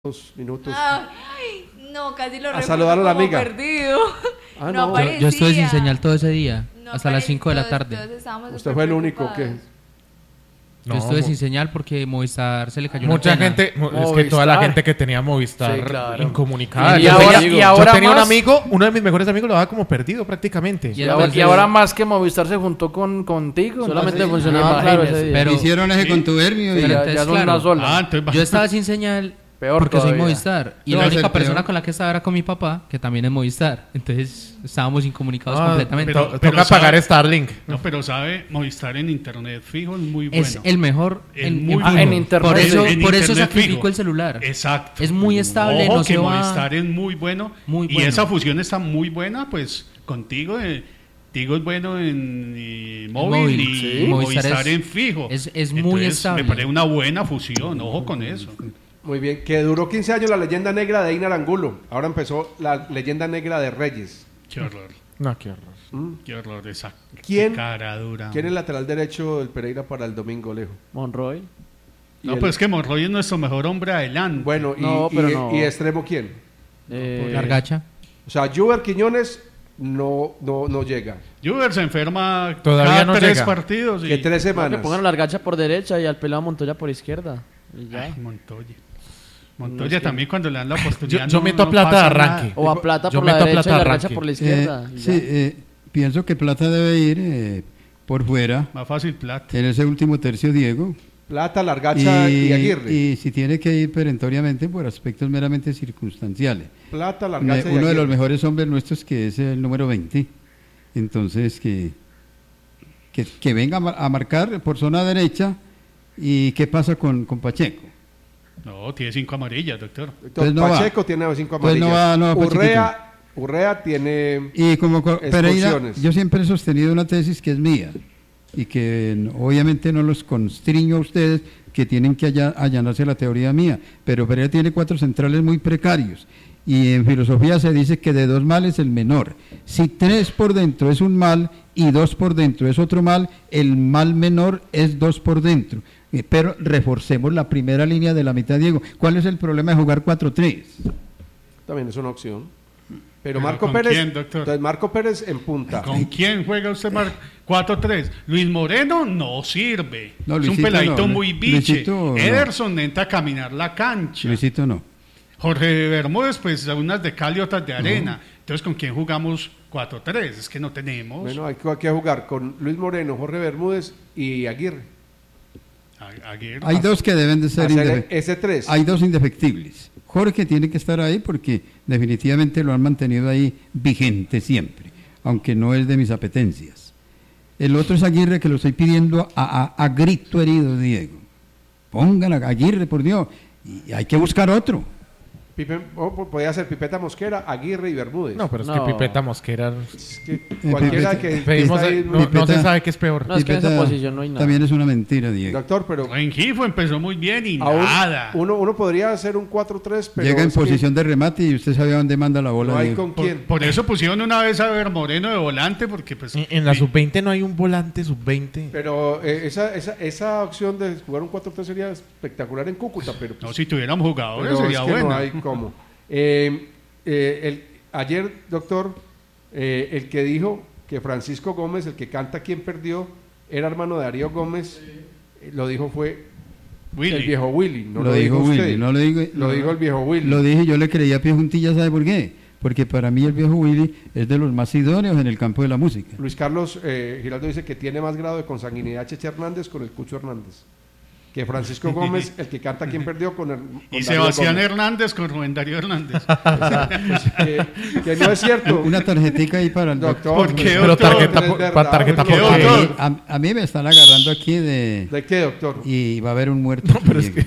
minutos. Ay, no, casi lo a saludar a la amiga. Perdido. Ah, no no. aparecía. Yo estuve sin señal todo ese día, No hasta las 5 de la aparecía, tarde. todos estábamos Usted súper fue el único que... preocupados. Yo estuve sin señal porque Movistar se le cayó Mucha una antena. gente, es que toda la gente que tenía Movistar Sí, claro. incomunicada. Y Yo ahora- tenía- y ahora yo tenía un más- amigo, uno de mis mejores amigos lo daba como perdido prácticamente. Y Y ahora, entonces- y ahora más que Movistar se juntó contigo. Solamente entonces, funcionaba claro imagínese. ese día. Pero- Hicieron ese Sí. contubernio y Sí, Pero ya, entonces, ya son claro. una sola. Entonces Yo estaba sin señal Peor porque soy todavía. Movistar. Y No, la es el única persona peor. con la que estaba era con mi papá, que también es Movistar. Entonces estábamos incomunicados completamente. pero- Toca pagar sabe- Starlink. No, pero sabe, Movistar en internet fijo es muy bueno. Es el mejor Es muy fijo. bueno. en internet. Por eso, En por eso internet sacrifico fijo. el celular. Exacto. Es muy estable, Ojo no que se va... Movistar es muy bueno. Muy Y bueno. esa fusión está muy buena, pues contigo. Tigo es bueno en móvil móvil, y sí. Movistar, Movistar en fijo. es muy Entonces, estable. Me parece una buena fusión, ojo con eso. Muy bien, que duró 15 años la leyenda negra de Einar Angulo. Ahora empezó la leyenda negra de Reyes. Qué horror, No, qué horror. qué horror esa ¿Quién? cara dura. ¿Quién es el lateral derecho del Pereira para el domingo, Lejo? Monroy. No, pues es que Monroy es nuestro mejor hombre adelante. Bueno, No, pero no. y extremo quién? Largacha. O sea, Juber Quiñones no llega. Juber se enferma Todavía cada no 3 llega. partidos. Y... Que 3 Que semanas. pongan a Largacha por derecha y al pelado Montoya por izquierda. Y ya. Ay, Montoya. No, Montoya es que- también cuando le dan la oportunidad. Yo meto a Plata pasa de arranque. nada. O a Plata Yo por la meto a derecha y Plata Largacha arranque. por la izquierda. y ya. Pienso que Plata debe ir por fuera Más fácil Plata. en ese último tercio, Diego. Plata, Largacha y Aguirre. y si tiene que ir perentoriamente por aspectos meramente circunstanciales. Plata, Largacha y Uno de los Aguirre. mejores hombres nuestros que es el número 20. Entonces, que venga a marcar por zona derecha. ¿Y qué pasa con Pacheco? No, tiene 5 amarillas, doctor. Pues no va. Pacheco tiene 5 Pues no amarillas. va, no va, Urrea tiene... Y como Pereira, Expulsiones. yo siempre he sostenido una tesis que es mía y que obviamente no los constriño a ustedes que tienen que allanarse a la teoría mía, pero Pereira tiene 4 centrales muy precarios y en filosofía se dice que de 2 males el menor. Si 3 por dentro es un mal y 2 por dentro es otro mal, el mal menor es 2 por dentro. Pero reforcemos la primera línea de la mitad, Diego. ¿Cuál es el problema de jugar 4-3? También es una opción. Pero ¿Pero Marco con Pérez... quién, doctor? Entonces Marco Pérez en punta. ¿Con quién juega usted 4-3? Luis Moreno no sirve. No, es un Luisito peladito no, muy biche. Luisito no. Ederson intenta caminar la cancha. Luisito no. Jorge Bermúdez, pues unas de cal y otras de arena. Entonces, ¿con quién jugamos 4-3? Es que no tenemos. Bueno, hay que jugar con Luis Moreno, Jorge Bermúdez y Aguirre. Aguirre. Hay 2 que deben de ser Hacer ese 3. Hay 2 indefectibles. Jorge tiene que estar ahí porque definitivamente lo han mantenido ahí vigente siempre, aunque no es de mis apetencias. El otro es Aguirre, que lo estoy pidiendo a grito herido, Diego. Pongan a Aguirre, por Dios. Y hay que buscar otro. Podría ser Pipeta Mosquera, Aguirre y Bermúdez. No, pero es No. que Pipeta Mosquera. Es que cualquiera que Pedimos, está ahí- no se Pipeta- sabe qué es peor. No, es que en esa Pipeta posición no hay nada. También es una mentira, Diego. Doctor, pero En Gifo empezó muy bien y aún nada. uno podría hacer un 4-3, pero Llega en es que posición de remate y usted sabe a dónde manda la bola. no hay Diego. con quién. Por eso pusieron una vez a Ver Moreno de volante, porque pues... En la sub-20 no hay un volante sub-20. Pero esa opción de jugar un 4-3 sería espectacular en Cúcuta, pero, No, si tuviéramos jugadores pero sería es que bueno. no hay cómo. Ayer, doctor, el que dijo que Francisco Gómez, el que canta Quién Perdió, era hermano de Darío Gómez, lo dijo fue Willy. el viejo Willy, no Lo lo dijo dijo usted. Willy, no lo digo. Lo dijo el viejo Willy. Lo dije, yo le creía a pie juntilla, ¿sabe por qué? Porque para mí el viejo Willy es de los más idóneos en el campo de la música. Luis Carlos Giraldo dice que tiene más grado de consanguinidad Cheche Hernández con el Cucho Hernández que Francisco Gómez, el que canta Quién Perdió con Y Darío Sebastián Gómez. Hernández con Rubén Darío Hernández. Que no es cierto. Una tarjetica ahí para el Doctor, ¿Por qué, Pero doctor? tarjeta, Es verdad, para tarjeta ¿por qué, por doctor? A mí me están agarrando aquí ¿De qué, doctor? y va a haber un muerto. Diego.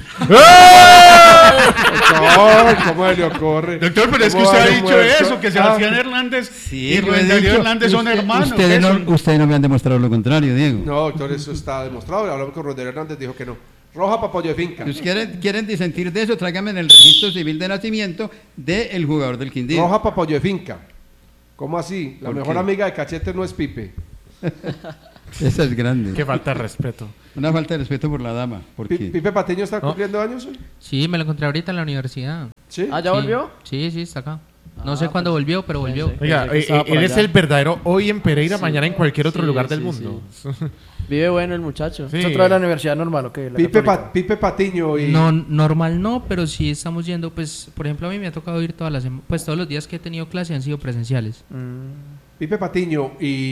Doctor, ¿cómo le ocurre? Doctor, pero es que ¿Cómo usted va ha a haber dicho muerto? eso, que Sebastián Hernández Sí, y lo he Rubén Darío dicho. Hernández son hermanos. Ustedes ¿qué son? ustedes no me han demostrado lo contrario, Diego. No, doctor, eso está demostrado. Hablamos con Rodrigo Hernández, dijo que no. Roja para Pollo de Finca. Si quieren disentir de eso, tráigame en el registro civil de nacimiento del jugador del Quindío. Roja para Pollo de Finca. ¿Cómo así? La ¿Por mejor qué? amiga de Cachete no es Pipe. Esa es grande. Qué falta de respeto. Una falta de respeto por la dama. Porque ¿Pipe Patiño está cumpliendo años hoy? Sí, me lo encontré ahorita en la universidad. ¿Sí? ¿Ah, ya Sí. volvió? Sí, está acá. No sé cuándo volvió, pero volvió. Sí. Oiga, Pensé que estaba por él es allá. el verdadero hoy en Pereira, Sí. mañana en cualquier otro Sí, lugar del sí, mundo. Vive bueno el muchacho. Sí. ¿Es otra de la universidad normal o qué? La Pipe, Católica. Pipe Patiño y... No, normal no, pero sí estamos yendo, pues, por ejemplo, a mí me ha tocado ir pues todos los días que he tenido clase han sido presenciales. Pipe Patiño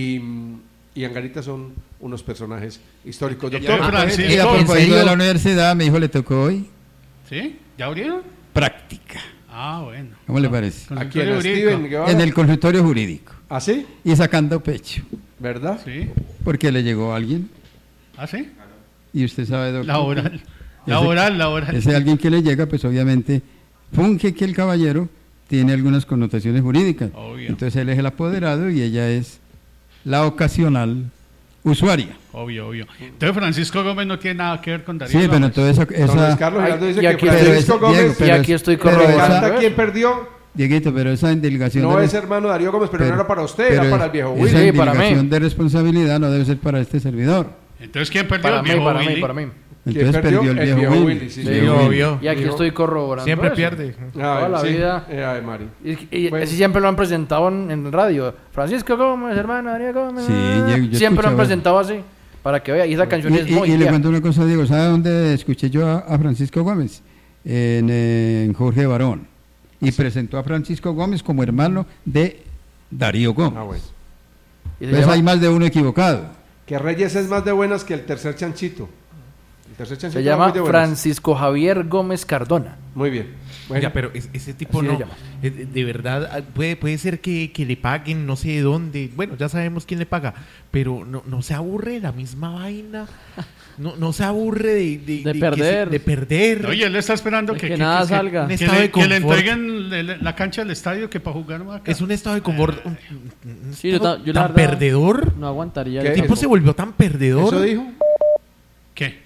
y Angarita son unos personajes históricos. Ya, Doctor, Francisco. y a ¿En propósito serio? de la universidad, mi hijo le tocó hoy ¿Sí? ¿Ya abrieron? práctica. Ah, bueno. ¿Cómo le parece? ¿a quién? ¿A Jurídico. Steven Guevara? En el consultorio jurídico. ¿Ah, sí? Y sacando pecho. ¿Verdad? Sí. Porque le llegó alguien. ¿Ah, sí? Y usted sabe, doctor. Laboral. Ese alguien que le llega, pues obviamente funge que el caballero tiene algunas connotaciones jurídicas. Obvio. Entonces él es el apoderado y ella es la ocasional usuaria. Obvio. Entonces Francisco Gómez no tiene nada que ver con Darío Sí, pero Gómez. entonces Don Luis esa Carlos Giraldo dice y que aquí- Francisco pero es- Gómez... Diego, Y aquí estoy pero corroborando. ¿Canta quién perdió? Dieguito, pero esa indilgación No de es hermano de Darío Gómez, pero no era para usted, era pero para el viejo esa Willy. Sí, para mí. indilgación de responsabilidad no debe ser para este servidor. Entonces, ¿quién perdió? Para El mí, viejo para mí, Willy. para mí. ¿Quién Entonces perdió el viejo Willy. sí, Sí, señor. obvio. Y aquí Viejo- estoy corroborando. Siempre eso. pierde. Ay, la sí. vida. Ay, Mari. Y Bueno. así siempre lo han presentado en radio. Francisco Gómez, hermano, Darío Gómez. Sí, yo siempre lo han escuchaba. presentado así. Para que vea. Y esa canción es muy Y le vieja. cuento una cosa, Diego. ¿Sabe dónde escuché yo a Francisco Gómez? En Jorge Barón. Y presentó a Francisco Gómez como hermano de Darío Gómez. Ah, bueno. Y se Pues llama- hay más de uno equivocado. Que Reyes es más de buenas que el tercer chanchito. El tercer chanchito Se era llama muy de buenas. Francisco Javier Gómez Cardona. Muy bien. Bueno, Oiga, pero ese tipo Así no. se llama. De verdad, puede ser que le paguen no sé de dónde. Bueno, ya sabemos quién le paga. Pero no se aburre de la misma vaina. No se aburre de perder. De perder. Oye, él está esperando De que, que nada salga. Un que estado de que le confort. entreguen la cancha del estadio que para jugar acá. Es un estado de confort. Un Sí, yo estado la tan verdad perdedor. No aguantaría. ¿Qué? El eso. tipo se volvió tan perdedor. ¿eso dijo? ¿Qué?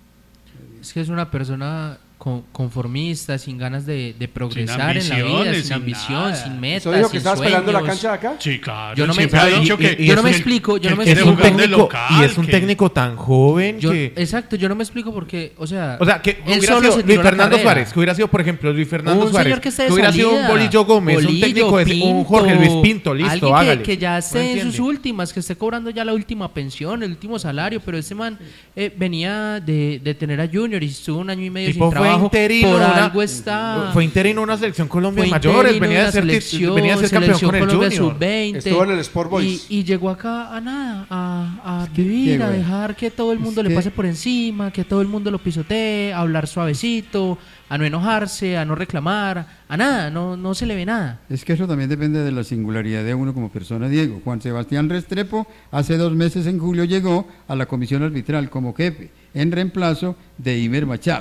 Es que es una persona conformista, sin ganas de progresar en la vida, ambiciones, sin sin ambición, nada. sin metas, ¿Eso dijo que sin estaba esperando la sueños. cancha de acá? Sí, claro. Yo no me- siempre ha y- dicho y- que yo no me que él- explico, yo que no él me quiere Es un explico. jugar de técnico, local, y es un que- técnico tan joven Yo- que. exacto, yo no me explico porque, o sea, Que él hubiera solo sido se Luis tiró la Fernando carrera. Suárez, que hubiera sido, por ejemplo, Luis Fernando Un Suárez, señor que esté de hubiera sido un salida. Bolillo Gómez, un Bolillo, técnico de un Pinto, Jorge Luis Pinto, listo, alguien hágale. que ya ¿No esté en sus entiende? últimas, que esté cobrando ya la última pensión, el último salario, pero este man venía de tener a Junior y estuvo un año y medio Tipo sin fue trabajo, interino, por una- algo está. Fue interino en una selección Colombia Fue de mayores, interino venía en de la ser, selección, venía de ser campeón selección con el Colombia Junior. sub-20. Estuvo en el Sport Boys. Y llegó acá a nada, a qué vivir, a bueno. dejar que todo el mundo Es le que- pase por encima, que todo el mundo lo pisotee, a hablar suavecito, a no enojarse, a no reclamar, a nada, no se le ve nada. Es que eso también depende de la singularidad de uno como persona, Diego. Juan Sebastián Restrepo hace 2 meses, en julio, llegó a la comisión arbitral como jefe, en reemplazo de Imer Machado.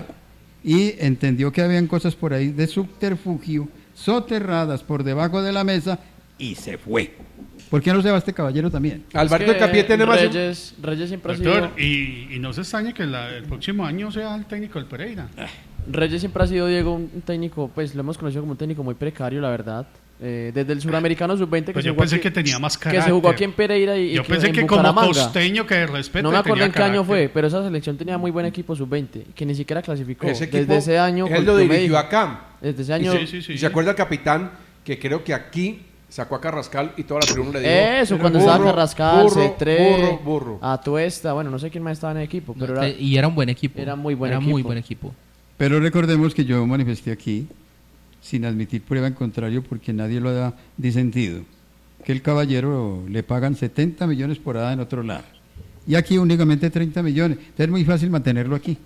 Y entendió que habían cosas por ahí de subterfugio, soterradas por debajo de la mesa, y se fue. ¿Por qué no se va este caballero también? Alberto Es que Capié tiene más... Reyes siempre ha sido. Doctor, y no se extrañe que el próximo año sea el técnico del Pereira. Reyes siempre ha sido, Diego, un técnico, pues lo hemos conocido como un técnico muy precario, la verdad. Desde el suramericano sub-20 que Pues se yo jugó pensé aquí- que tenía más que carácter. se jugó aquí en Pereira y Yo pensé en que como Bucaramanga. costeño que de respeto No me acuerdo tenía en qué año carácter. fue, pero esa selección tenía muy buen equipo sub-20, que ni siquiera clasificó. Ese equipo, Desde ese año... él lo yo me dirigió digo, acá. Desde ese Y año... sí. Y se acuerda el capitán que creo que aquí sacó a Carrascal y toda la tribuna le dijo... Eso, cuando burro, estaba Carrascal, burro, C3, burro. Atuesta, bueno, no sé quién más estaba en el equipo, pero era... Y era un buen equipo. Era muy buen Era equipo. muy buen equipo. Pero recordemos que yo manifesté aquí, sin admitir prueba en contrario, porque nadie lo ha disentido, que el caballero le pagan 70 millones por hada en otro lado. Y aquí únicamente 30 millones. Entonces es muy fácil mantenerlo aquí.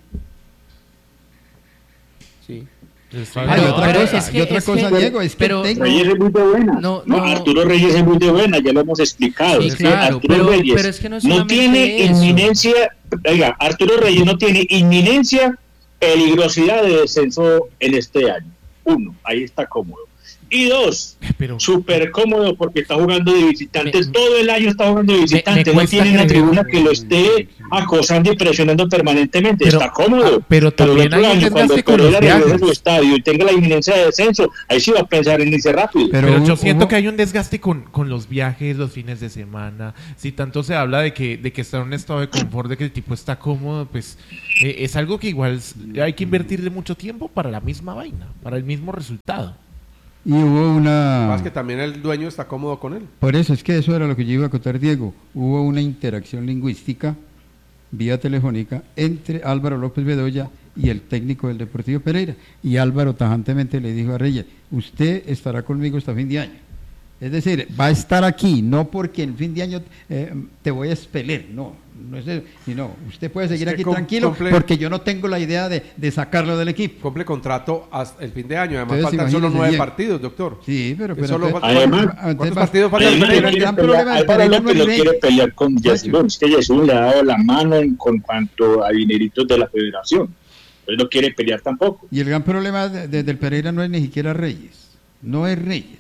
Sí. Hay otra pero cosa, es que- y otra es cosa, que- Diego, es que pero- el técnico- Reyes es muy de buena. No, No, no. Arturo Reyes es muy de buena, ya lo hemos explicado. Sí, Es que claro, Arturo pero Reyes es que no es no solamente tiene eso. inminencia, oiga, Arturo Reyes no tiene inminencia, peligrosidad de descenso en este año. 1, ahí está cómodo. Y dos, Pero- súper cómodo porque está jugando de visitante, Me- todo el año está jugando de me visitante, no cuesta tiene una creer. tribuna que lo esté acosando y presionando permanentemente, Pero- está cómodo. pero el también otro hay un año, cuando desgaste con los Pereira regrese a viajes. su estadio y tenga la inminencia de descenso, ahí sí va a pensar en irse rápido. Pero yo siento hubo- que hay un desgaste con los viajes, los fines de semana. Si tanto se habla de que está en un estado de confort, de que el tipo está cómodo, pues es algo que igual hay que invertirle mucho tiempo para la misma vaina, para el mismo resultado. Y hubo Más que una... también el dueño está cómodo con él. Por eso es que eso era lo que yo iba a contar, Diego. Hubo una interacción lingüística vía telefónica entre Álvaro López Bedoya y el técnico del Deportivo Pereira. Y Álvaro tajantemente le dijo a Reyes, usted estará conmigo hasta fin de año. Es decir, va a estar aquí, no porque en fin de año te voy a expeler, no es eso, sino usted puede seguir Es que aquí tranquilo comple- porque yo no tengo la idea de sacarlo del equipo. Cumple contrato hasta el fin de año. Además, Entonces, faltan solo imagínese 9 bien. partidos, doctor. Sí, pero Solo entonces- Además, ¿cuántos partidos faltan? Pero Álvaro el gran López problema del Pereira no lo es quiere pelear con Nacho. Jesús. Es que Jesús le ha dado la mano con cuanto a dineritos de la federación. Entonces no quiere pelear tampoco. Y el gran problema del Pereira no es ni siquiera Reyes, no es Reyes.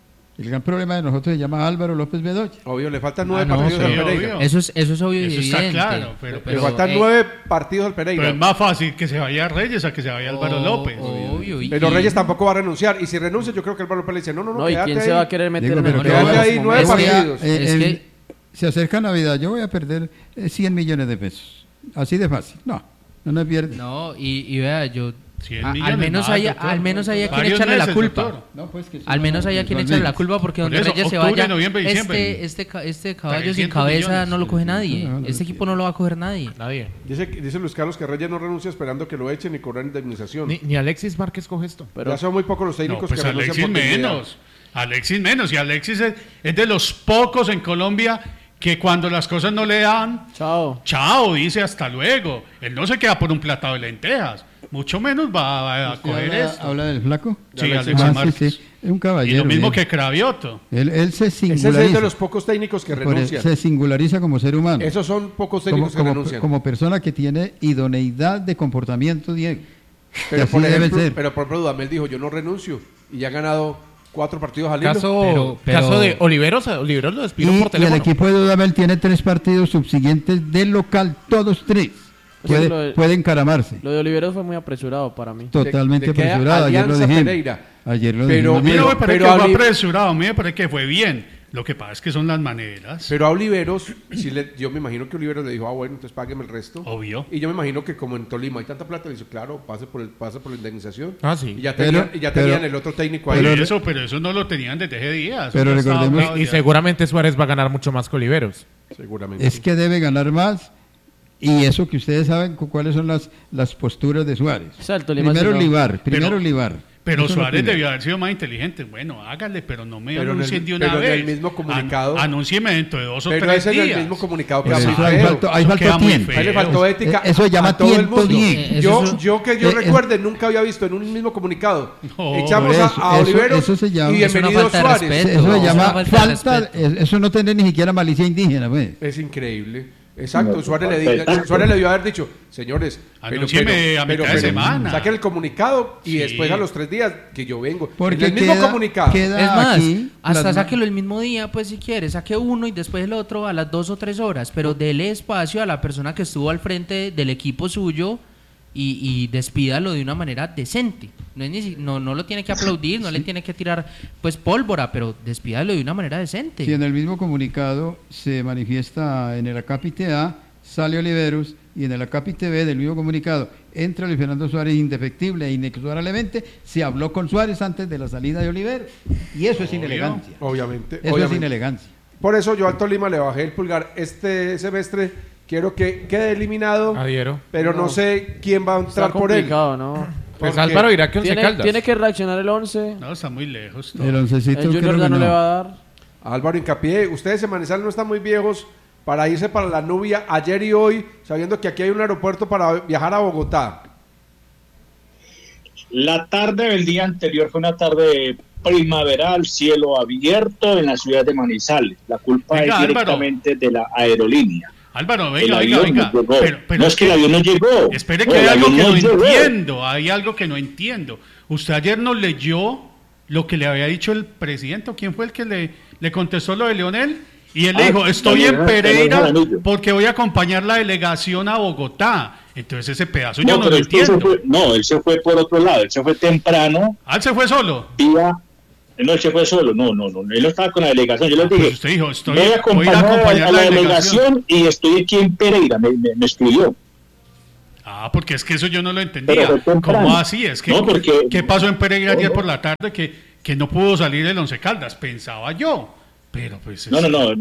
El gran problema de nosotros se llama Álvaro López Bedoya. Obvio, le faltan 9 no, partidos sí, al Pereira. obvio. Eso es obvio y Eso está evidente. claro, pero- Le faltan 9 partidos al Pereira. Pero es más fácil que se vaya Reyes a que se vaya Álvaro López. Obvio. Pero Reyes tampoco va a renunciar. Y si renuncia, yo creo que Álvaro López le dice, no, No, ¿y quédate quién ahí. se va a querer meter Diego, en el pero quédate peor de ahí los 9 momentos? partidos. Es que- se acerca Navidad, yo voy a perder 100 millones de pesos. Así de fácil. No pierde. No, y vea, yo 100 al millones menos más, hay doctor. al menos hay a quien Varios echarle la meses, culpa. doctor. No, pues que sí, Al menos hay a quien echarle la culpa porque Por donde eso, Reyes se octubre, vaya, noviembre, diciembre. este caballo sin 300 cabeza millones. no lo coge nadie. No, no, Este sí. equipo no lo va a coger nadie. Nadie. Dice Luis Carlos que Reyes no renuncia esperando que lo echen y cobrar indemnización. Ni Alexis Márquez coge esto. Pero Ya son muy pocos los No, técnicos pues que renuncian Alexis por dignidad. menos. Alexis menos. Y Alexis es de los pocos en Colombia que cuando las cosas no le dan, chao. chao, dice hasta luego. Él no se queda por un platado de lentejas. Mucho menos va a ¿Usted coger esto. habla del flaco? Sí, de Alexis Ah, Márquez. sí. Es un Y caballero. lo mismo bien. que Cravioto. Él se Ese es el singulariza. de los pocos técnicos que Por él renuncian. se singulariza como ser humano. Esos son pocos técnicos que renuncian. como persona que tiene idoneidad de comportamiento, Diego. pero, así por debe ejemplo, ser. pero por ejemplo, Dudamel dijo, yo no renuncio. Y ya ha ganado 4 partidos al hilo. Caso de Oliveros. Oliveros lo despidió Y por el teléfono. equipo de Dudamel tiene 3 partidos subsiguientes de local, todos 3. Pues lo de- Puede encaramarse. Lo de Oliveros fue muy apresurado para mí. Totalmente de que apresurado. Ayer lo Alianza dijimos. Pereira. Ayer lo Pero- dijimos. A mí bien. no me parece pero que fue Oli- apresurado, a mí me parece que fue bien. Lo que pasa es que son las maneras. Pero a Oliveros, yo me imagino que Oliveros le dijo, bueno, entonces págueme el resto. Obvio. Y yo me imagino que como en Tolima hay tanta plata, le dijo, claro, pase por la indemnización. Ah, sí. Y ya Pero- tenían, pero- tenían el otro técnico ahí. Pero eso no lo tenían desde hace días. Pero Eso ya estaba recordemos- hablado Y ya. seguramente Suárez va a ganar mucho más que Oliveros. Seguramente. Es que debe ganar más. Y eso que ustedes saben cuáles son las posturas de Suárez. O sea, el Tolima Primero sí no. Libar. Pero Eso es lo Suárez primero. debió haber sido más inteligente. Bueno, hágale, pero no me Pero en anuncien el- de una pero en vez. el mismo comunicado- Anúncieme dentro de 2 o Pero 3 ese en días. el mismo comunicado Por queda eso muy ahí feo. faltó Eso queda tiempo. muy Ahí le feo. faltó ética Eso se llama a todo el tiempo, mundo. Diego. Yo Eso- recuerde, nunca había visto en un mismo comunicado. No, Echamos por a eso, Oliveros eso se llama- y Es una bienvenido falta de Suárez. respeto. Eso se No, llama es una falta de falta. respeto. Eso no tiene ni siquiera malicia indígena, pues. Es increíble. Exacto, No, Suárez perfecto. le debió haber dicho, señores, Anúncieme a mitad de semana. Saquen el comunicado y Sí. después a los 3 días que yo vengo. Porque en el mismo queda- comunicado. queda- Es más, aquí hasta las- sáquelo el mismo día, pues si quiere, saque uno y después el otro a las 2 o 3 horas, pero dele espacio a la persona que estuvo al frente del equipo suyo y despídalo de una manera decente. No, es no lo tiene que aplaudir, no le tiene que tirar pues pólvora, pero despídalo de una manera decente. Si en el mismo comunicado se manifiesta en el acápite A, sale Oliveros, y en el acápite B del mismo comunicado entra Luis Fernando Suárez indefectible e inexorablemente, se habló con Suárez antes de la salida de Oliveros. Y eso es Obvio. inelegancia. Obviamente. Eso obviamente. es inelegancia. Por eso yo al Tolima le bajé el pulgar. Este semestre quiero que quede eliminado, Adhiero. pero no sé quién va a entrar Está por él. complicado, ¿no? Pues Porque Álvaro irá que Once Caldas. Tiene que reaccionar el 11. No, está muy lejos. todo. El oncecito El Junior creo ya que no no. le va a dar. Álvaro Hincapié, ustedes en Manizales no están muy viejos para irse para la Nubia ayer y hoy, sabiendo que aquí hay un aeropuerto para viajar a Bogotá. La tarde del día anterior fue una tarde primaveral, cielo abierto en la ciudad de Manizales. La culpa Venga, es Álvaro. directamente de la aerolínea. Álvaro, El venga, avión venga. no llegó. Pero No es que el avión no llegó. Espere No, que hay el algo avión que no no llegó. entiendo. Hay algo que no entiendo. Usted ayer nos leyó lo que le había dicho el presidente, o quién fue el que le contestó lo de Leonel, y él le dijo, estoy en Pereira porque voy a acompañar la delegación a Bogotá. Entonces ese pedazo yo no lo entiendo. Él se fue por otro lado, él se fue temprano. ¿Él se fue solo? No, él se fue solo, no, él no estaba con la delegación. Yo le dije, pues usted dijo, voy a acompañar a la delegación y estoy aquí en Pereira, me escribió. Porque es que eso yo no lo entendía. ¿Cómo así? Es que, ¿qué pasó en Pereira ayer por la tarde que no pudo salir el Once Caldas? Pensaba yo. Pero pues...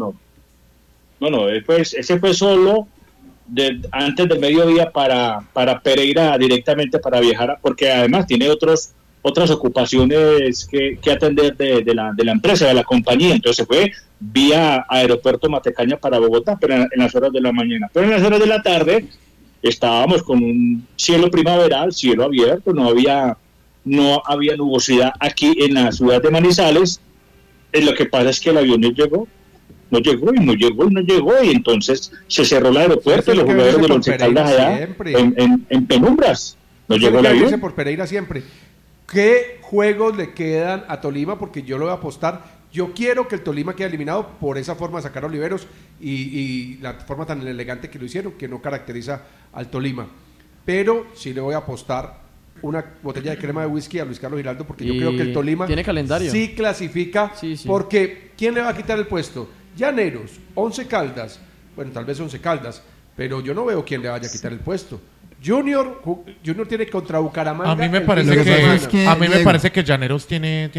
Ese fue solo antes del mediodía para Pereira directamente para viajar, porque además tiene otras ocupaciones que atender de la empresa, de la compañía. Entonces fue vía Aeropuerto Matecaña para Bogotá, pero en las horas de la mañana. Pero en las horas de la tarde estábamos con un cielo primaveral, cielo abierto, no había nubosidad aquí en la ciudad de Manizales. Lo que pasa es que el avión no llegó, y entonces se cerró el aeropuerto, y los jugadores de Once Caldas allá en penumbras. No llegó el avión. Por Pereira siempre. ¿Qué juegos le quedan a Tolima? Porque yo lo voy a apostar. Yo quiero que el Tolima quede eliminado por esa forma de sacar a Oliveros y la forma tan elegante que lo hicieron, que no caracteriza al Tolima. Pero sí le voy a apostar una botella de crema de whisky a Luis Carlos Giraldo, porque yo creo que el Tolima tiene calendario. Sí clasifica, porque ¿quién le va a quitar el puesto? Llaneros, Once Caldas, bueno, tal vez Once Caldas, pero yo no veo quién le vaya a quitar el puesto. Junior tiene contra Bucaramanga. A mí me parece que Llaneros tiene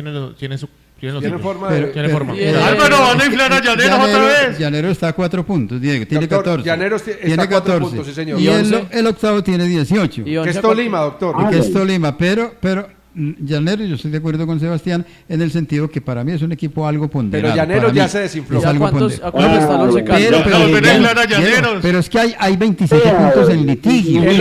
forma. Álvaro, van a inflar a Llaneros otra vez. Llaneros está a 4 puntos, Diego, tiene 14. Llaneros tiene 4 puntos, sí señor. Y el octavo tiene 18. Que es Tolima, doctor. Que es Tolima, pero Llaneros, yo estoy de acuerdo con Sebastián en el sentido que para mí es un equipo algo ponderado. Pero Llaneros ya se desinfló. ¿A cuántos está el Once Caldas? Pero es que hay 27 puntos en litigio. Y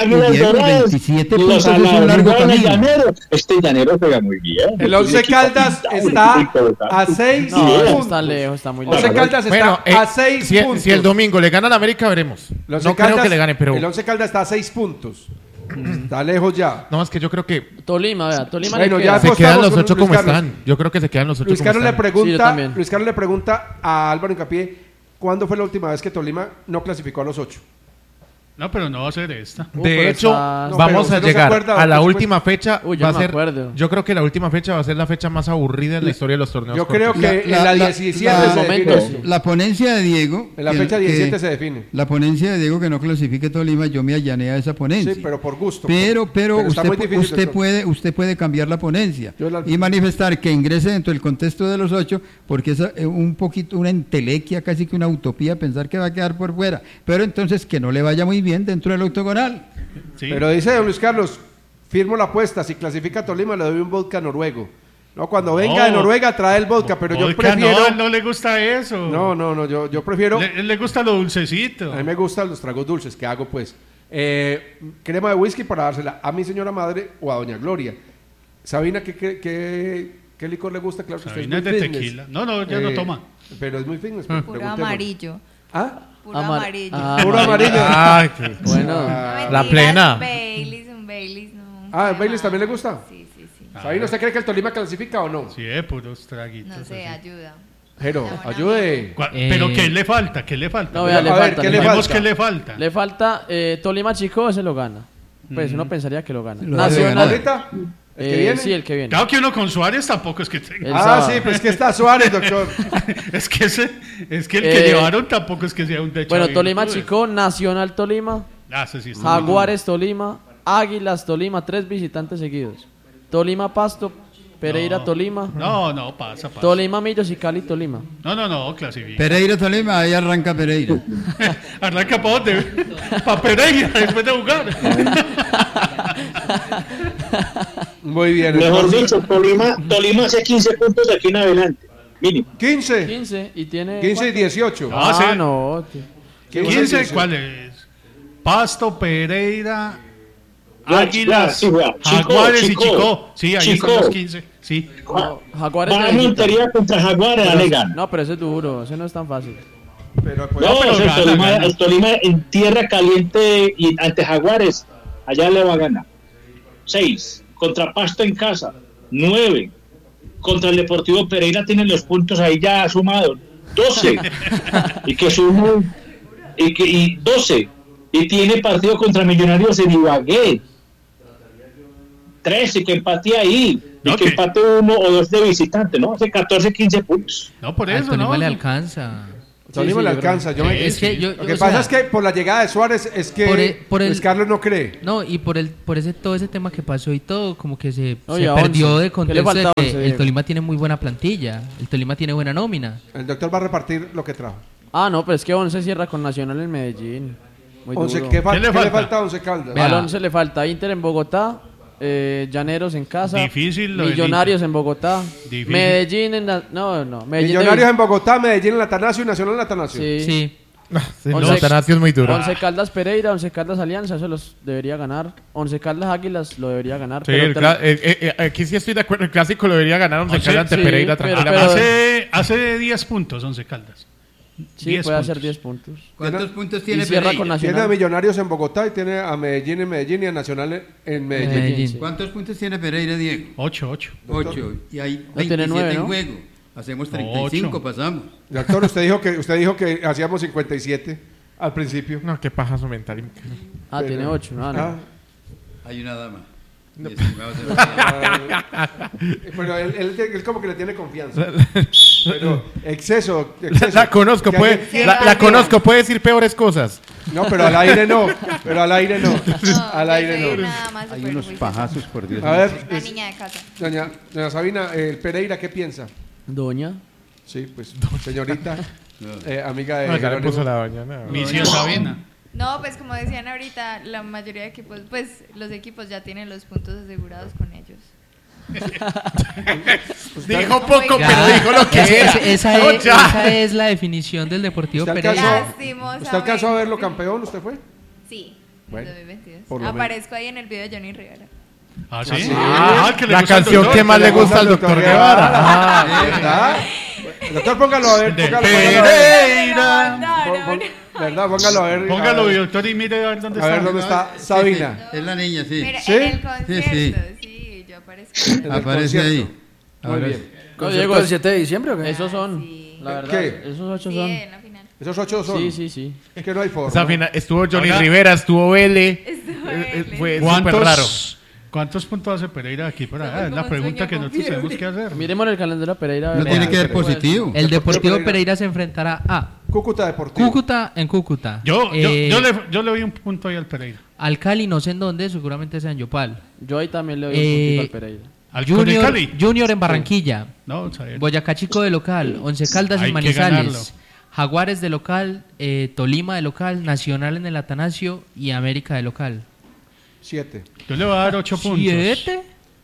27 puntos es un largo camino. Este Llanero pega muy bien. El Once Caldas está a 6 puntos. Está lejos, está muy lejos. Once Caldas está a 6 puntos. Si el domingo le gana al América, veremos. No creo que le gane, pero... El Once Caldas está a 6 puntos. Está lejos ya. No, es que yo creo que... Tolima bueno, ya se quedan los 8 como están. Yo creo que se quedan los 8 como están. Luis Carlos le pregunta a Álvaro Hincapié, ¿cuándo fue la última vez que Tolima no clasificó a los 8? No, pero no va a ser esta. De hecho, vamos a llegar a la última fecha. Va a ser, yo creo que la última fecha va a ser la fecha más aburrida en la historia de los torneos. Yo creo que en la 17 se define. La ponencia de Diego. En la fecha 17 se define. La ponencia de Diego que no clasifique Tolima, yo me allané a esa ponencia. Sí, pero por gusto. Pero usted puede cambiar la ponencia y manifestar que ingrese dentro del contexto de los 8, porque es un poquito una entelequia, casi que una utopía pensar que va a quedar por fuera. Pero entonces que no le vaya muy bien dentro del octogonal. Sí. Pero dice don Luis Carlos, firmo la apuesta, si clasifica a Tolima le doy un vodka noruego. No, cuando venga de Noruega trae el vodka, pero yo prefiero... No le gusta eso. No, yo prefiero... Le gusta lo dulcecito. A mí me gustan los tragos dulces, ¿qué hago pues? Crema de whisky para dársela a mi señora madre o a doña Gloria. Sabina, ¿qué licor le gusta? Claro que Sabina es de tequila. No, ya no toma. Pero es muy fitness. Puro amarillo. ¿Ah? Puro amarillo. Puro amarillo. Bueno. La plena. Un Baileys, no. ¿Baileys también le gusta? Sí. ¿Sabina, usted cree que el Tolima clasifica o no? Sí, puros traguitos. No sé, ayuda. Pero, ayude. ¿Pero qué le falta? No, vea, ¿qué le falta? Le falta Tolima Chico, ese lo gana. Pues uno pensaría que lo gana. ¿Nacional? ¿El que viene? Sí, el que viene. Claro que uno con Suárez tampoco es que tenga. Sí, pues que está Suárez, doctor. es que el que llevaron tampoco es que sea un techo. Bueno, Tolima Chico, Nacional Tolima, sí está Jaguares Tolima, Águilas Tolima, 3 visitantes seguidos. Tolima Pasto, Pereira Tolima. No, pasa. Tolima Millos y Cali Tolima. No, clasifica. Pereira Tolima, ahí arranca Pereira. ¿Arranca para dónde? Para Pereira, después de jugar. Muy bien. Mejor dicho, Tolima hace 15 puntos de aquí en adelante. Mínimo. 15 y tiene 15 y 18. Sí. No. 15, ¿cuál es? Pasto, Pereira, Águilas, Jaguares y Chico. Sí, ahí están los 15. Sí. Jaguares va a Montería contra Jaguares, le gana. No, pero ese es duro, ese no es tan fácil. Pero el Tolima en tierra caliente y ante Jaguares, allá le va a ganar. 6. Contra Pasto en casa, 9. contra el Deportivo Pereira tiene los puntos ahí ya sumados, 12. y que suman, y 12. Y tiene partido contra Millonarios en Ibagué. 13, que empate ahí. No, y que que- empate 1 o 2 de visitante, ¿no? Hace 14, 15 puntos. No, por Al eso, Tolima ¿no? le alcanza. Tolima le yo creo. alcanza. Es que yo- Lo que o pasa sea, es que por la llegada de Suárez es que por el- Luis Carlos no cree. No, y por ese todo ese tema que pasó y todo, como que se Oye, a perdió 11. de ¿Qué le contexto de falta a que 11, el Diego? Tolima tiene muy buena plantilla, el Tolima tiene buena nómina. El doctor va a repartir lo que trajo. Ah, no, pero es que 11 cierra con Nacional en Medellín. Muy Once, duro. ¿qué, ¿Qué le ¿qué le falta? falta a Once Caldas? Vea. Al 11 le falta Inter en Bogotá, Llaneros en casa, Difícil lo del Millonarios en Bogotá, Difícil. Medellín en la... No, Medellín Millonarios en Bogotá, Medellín en el Atanasio y Nacional en el Atanasio. Sí. Sí. Sí, no, Once- Atanasio es muy duro. 11 Caldas Pereira, 11 Caldas Alianza, eso los debería ganar. 11 Caldas Águilas lo debería ganar. Sí, pero aquí sí estoy de acuerdo. El clásico lo debería ganar Once Once, Caldas ante sí, Pereira pero- tranquilamente. Hace 10 puntos, 11 Caldas. sí, 10 puede hacer puntos. 10 puntos. ¿Cuántos puntos Y tiene cierra Pereira? con Tiene a Nacional. Millonarios en Bogotá y tiene a Medellín en Medellín y a Nacional en Medellín. Medellín. sí. ¿Cuántos puntos tiene Pereira, Diego? 8. 8. Y hay No tiene 27 9, en ¿no? juego. Hacemos 35, Ocho. pasamos. Doctor, usted dijo que hacíamos 57 al principio. No, qué pajazo mental. Ah, tiene 8. Ah, no. Ah, Hay una dama. Estimado Sebastián. pero él como que le tiene confianza. Pero exceso. La conozco, Que puede, alguien- la conozco, puede decir peores cosas. No, pero al aire no. Pero al aire no. Al yo aire soy no. nada más Hay súper unos juiciosa. pajazos, por Dios. A ver, Una niña de casa. doña Sabina, el Pereira, ¿qué piensa? Doña. Sí, pues, señorita, amiga de No, ya le Jerónimo. puso la mañana. Misia Sabina. No, pues como decían ahorita, la mayoría de equipos, pues los equipos ya tienen los puntos asegurados con ellos. Dijo poco, Ya. pero dijo lo que era. Esa, No, es, ya. esa es la definición del Deportivo ¿Usted Pereira. alcanzó, Lastimosamente. ¿Usted alcanzó a verlo campeón? ¿Usted fue? Sí, Bueno, en 2022. por lo Aparezco ahí en el video de Johnny Rivera. Ah, sí. sí. Que le La gusta el canción doctor. que más le gusta al doctor Guevara. Ah, ¿verdad? Doctor, póngalo a ver. De Póngalo a ver. Pereira. ¿Verdad? Póngalo a ver. Póngalo, a ver, doctor, y mire a ver dónde a ver está. dónde está Sabina. Es la niña, sí. Mira, ¿Sí? en el concierto, Sí, sí, yo aparezco. En el Aparece concierto. ahí. Muy Ahora bien. Diego, el 7 de diciembre o qué? Esos son, Sí. la verdad. ¿Qué? Esos 8 Sí, son. en la final. Esos 8 son. Sí. Es que no hay forma. Esa final, estuvo Johnny Ahora- Rivera, estuvo Vélez. Estuvo Fue Vélez. súper raro. ¿Cuántos puntos hace Pereira aquí para allá? Somos Es la como un pregunta sueño que con nosotros fiebre. tenemos que hacer. Miremos el calendario de Pereira. a No ver. tiene que ser Pues, positivo. El Deportivo Pereira. Pereira se enfrentará a Cúcuta Deportivo. Cúcuta en Cúcuta. Yo Eh, le doy un punto ahí al Pereira. al Cali, no sé en dónde, seguramente sea en Yopal. Yo ahí también le doy un puntito al Pereira. ¿Al con el Cali? Junior en Barranquilla. No, vamos a ver. Boyacá Chico de local, Once Caldas Hay en que ganarlo. Manizales, Jaguares de local, Tolima de local, Nacional en el Atanasio y América de local. 7. Yo le voy a dar 8 puntos. ¿Siete?